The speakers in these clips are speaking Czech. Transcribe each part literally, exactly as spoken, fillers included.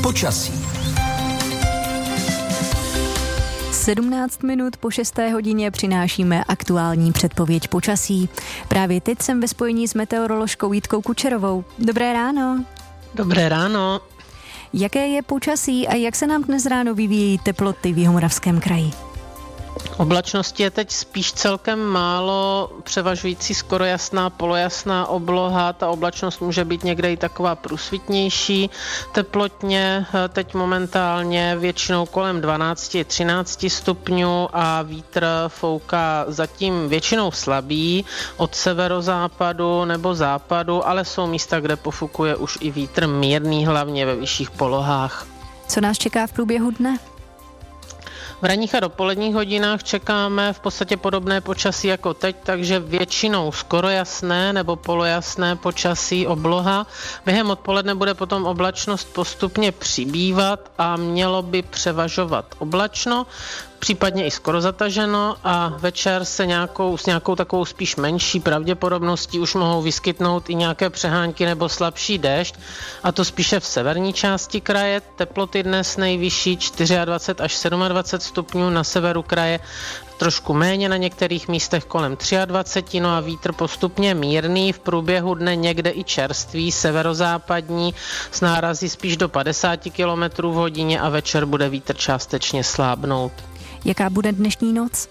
počasí. sedmnáct minut po šesté hodině přinášíme aktuální předpověď počasí. Právě teď jsem ve spojení s meteoroložkou Jitkou Kučerovou. Dobré ráno. Dobré ráno. Jaké je počasí a jak se nám dnes ráno vyvíjí teploty v Jihomoravském kraji? Oblačnosti je teď spíš celkem málo, převažující skoro jasná, polojasná obloha. Ta oblačnost může být někde i taková průsvitnější. Teplotně teď momentálně většinou kolem dvanáct třináct stupňů a vítr fouká zatím většinou slabý od severozápadu nebo západu, ale jsou místa, kde pofukuje už i vítr mírný, hlavně ve vyšších polohách. Co nás čeká v průběhu dne? V ranních a dopoledních hodinách čekáme v podstatě podobné počasí jako teď, takže většinou skoro jasné nebo polojasné počasí, obloha. Během odpoledne bude potom oblačnost postupně přibývat a mělo by převažovat oblačno, případně i skoro zataženo, a večer se nějakou, s nějakou takovou spíš menší pravděpodobností už mohou vyskytnout i nějaké přehánky nebo slabší déšť, a to spíše v severní části kraje. Teploty dnes nejvyšší dvacet čtyři až dvacet sedm stupňů, na severu kraje trošku méně, na některých místech kolem dvacet tři, no a vítr postupně mírný, v průběhu dne někde i čerstvý, severozápadní, s nárazy spíš do padesát kilometrů v hodině, a večer bude vítr částečně slábnout. Jaká bude dnešní noc?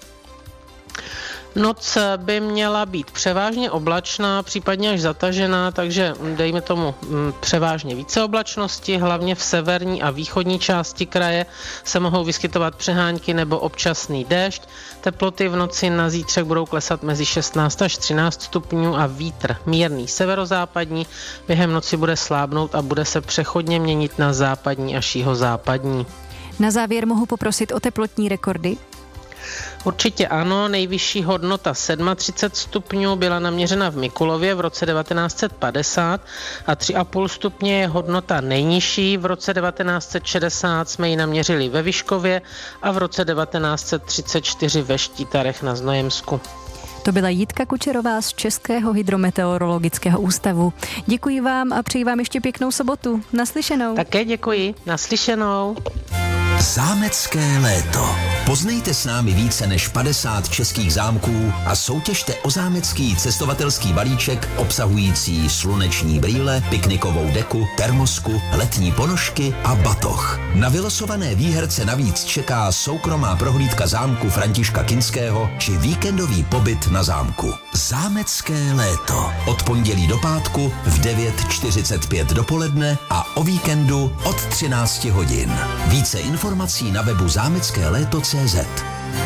Noc by měla být převážně oblačná, případně až zatažená, takže dejme tomu převážně více oblačnosti, hlavně v severní a východní části kraje se mohou vyskytovat přehánky nebo občasný déšť. Teploty v noci na zítřek budou klesat mezi šestnáct až třináct stupňů a vítr mírný severozápadní během noci bude slábnout a bude se přechodně měnit na západní až jihozápadní. Na závěr mohu poprosit o teplotní rekordy? Určitě ano, nejvyšší hodnota třicet sedm stupňů byla naměřena v Mikulově v roce devatenáct set padesát a tři a půl stupně je hodnota nejnižší. V roce devatenáct set šedesát jsme ji naměřili ve Vyškově a v roce devatenáct set třicet čtyři ve Štítarech na Znojemsku. To byla Jitka Kučerová z Českého hydrometeorologického ústavu. Děkuji vám a přeji vám ještě pěknou sobotu. Naslyšenou. Také děkuji. Naslyšenou. Zámecké léto. Poznejte s námi více než padesát českých zámků a soutěžte o zámecký cestovatelský balíček obsahující sluneční brýle, piknikovou deku, termosku, letní ponožky a batoh. Na vylosované výherce navíc čeká soukromá prohlídka zámku Františka Kinského či víkendový pobyt na zámku. Zámecké léto. Od pondělí do pátku v devět čtyřicet pět dopoledne a o víkendu od třináct hodin. Více informací na webu zámecké léto tečka cé zet.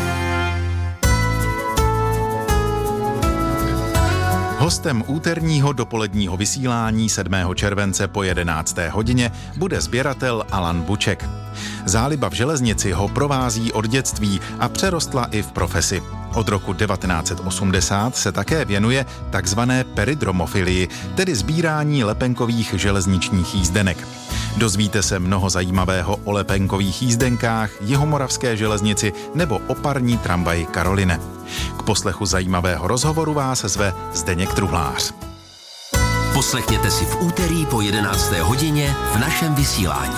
Hostem úterního dopoledního vysílání sedmého července po jedenácté hodině bude sběratel Alan Buček. Záliba v železnici ho provází od dětství a přerostla i v profesi. Od roku devatenáct set osmdesát se také věnuje takzvané peridromofilii, tedy sbírání lepenkových železničních jízdenek. Dozvíte se mnoho zajímavého o lepenkových jízdenkách, jihomoravské železnici nebo o parní tramvaji Karoline. K poslechu zajímavého rozhovoru vás zve Zdeněk Truhlář. Poslechněte si v úterý po jedenácté hodině v našem vysílání.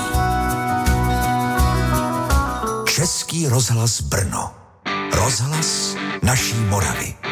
Český rozhlas Brno. Rozhlas naší Moravy.